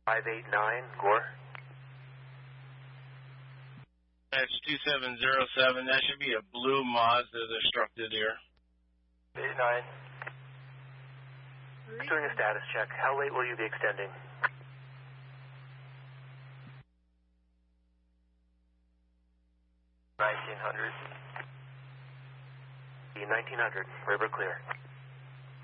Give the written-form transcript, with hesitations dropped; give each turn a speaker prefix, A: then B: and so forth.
A: 589, Gore.
B: That's 2707. That should be a blue Mazda that struck the deer.
A: 89. Doing a status check. How late will you be extending? 1900. 1900. River clear.